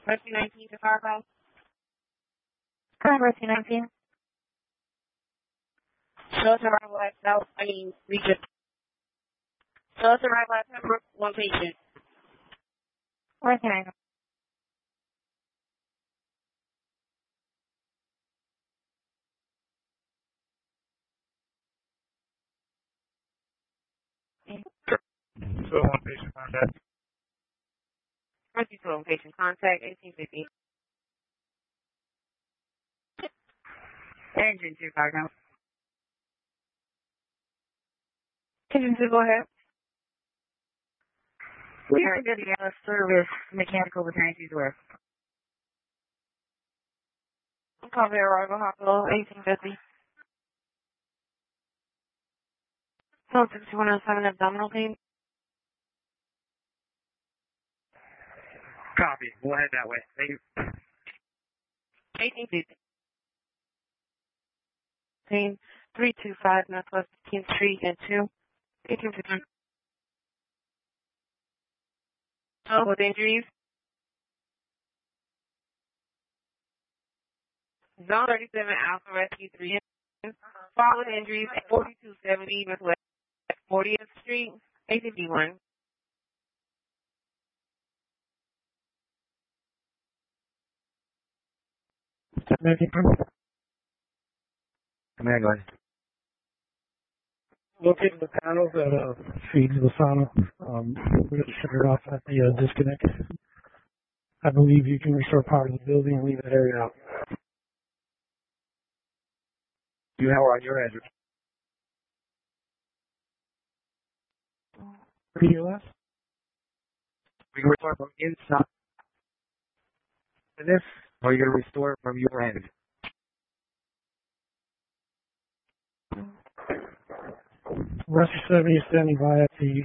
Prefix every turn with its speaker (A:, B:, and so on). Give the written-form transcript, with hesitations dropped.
A: Rescue 19 to Fargo.
B: Hi, Rescue 19.
A: Shows arrival at Regent. Shows arrival at Pembroke, one patient.
B: Rescue 19.
C: So one patient contact.
A: Rescue 12 patient contact 1850. Engine to Fargo.
B: Engine 2, go ahead.
A: We are good to service mechanical maternity work.
B: Copy arrival hospital 1850. So 6107 abdominal pain.
C: Copy. We'll head that way. Thank you.
A: 1850.
B: Pain 325 Northwest 15th Street and 2. 1850.
A: Oh, with injuries. Zone 37 Alpha Rescue 3. Fall with injuries at 4270 Northwest 40th Street, 851.
C: Command line.
D: Locating the panels that feeds the sauna. We're going to shut it off at the disconnect. I believe you can restore power to the building and leave that area out.
C: You have on your end.
D: POS?
C: We can restore from inside this, or you're going to restore from your end.
D: Rescue 70 is standing by at the